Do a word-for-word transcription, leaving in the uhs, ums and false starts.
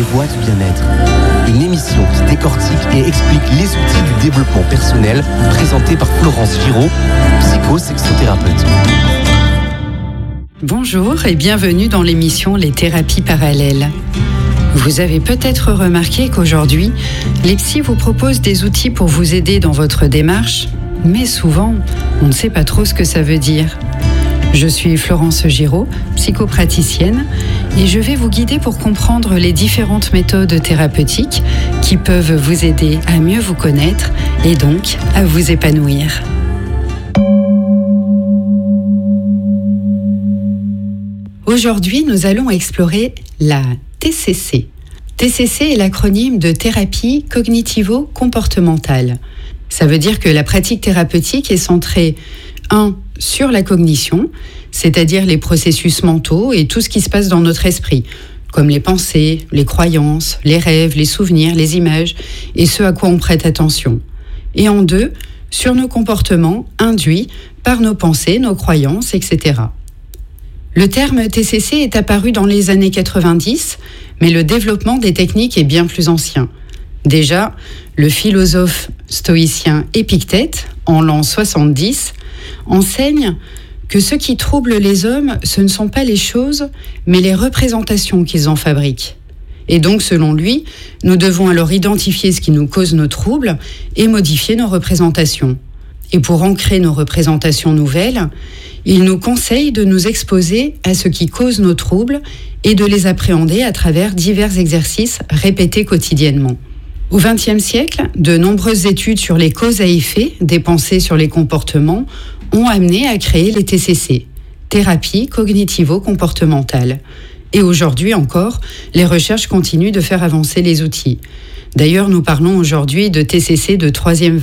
voix du bien-être. Une émission qui décortique et explique les outils du développement personnel présentée par Florence Giraud, psychosexothérapeute. Bonjour et bienvenue dans l'émission Les thérapies parallèles. Vous avez peut-être remarqué qu'aujourd'hui, les psys vous proposent des outils pour vous aider dans votre démarche, mais souvent, on ne sait pas trop ce que ça veut dire. Je suis Florence Giraud, psychopraticienne, et je vais vous guider pour comprendre les différentes méthodes thérapeutiques qui peuvent vous aider à mieux vous connaître et donc à vous épanouir. Aujourd'hui, nous allons explorer la T C C. T C C est l'acronyme de thérapie cognitivo-comportementale. Ça veut dire que la pratique thérapeutique est centrée, un, sur la cognition, c'est-à-dire les processus mentaux et tout ce qui se passe dans notre esprit, comme les pensées, les croyances, les rêves, les souvenirs, les images, et ce à quoi on prête attention. Et en deux, sur nos comportements induits par nos pensées, nos croyances, et cetera. Le terme T C C est apparu dans les années quatre-vingt-dix, mais le développement des techniques est bien plus ancien. Déjà, le philosophe stoïcien Épictète, en l'an soixante-dix, enseigne que ce qui trouble les hommes, ce ne sont pas les choses, mais les représentations qu'ils en fabriquent. Et donc, selon lui, nous devons alors identifier ce qui nous cause nos troubles et modifier nos représentations. Et pour ancrer nos représentations nouvelles, il nous conseille de nous exposer à ce qui cause nos troubles et de les appréhender à travers divers exercices répétés quotidiennement. Au vingtième siècle, de nombreuses études sur les causes à effet des pensées sur les comportements ont amené à créer les T C C, thérapie cognitivo-comportementale. Et aujourd'hui encore, les recherches continuent de faire avancer les outils. D'ailleurs, nous parlons aujourd'hui de T C C de troisième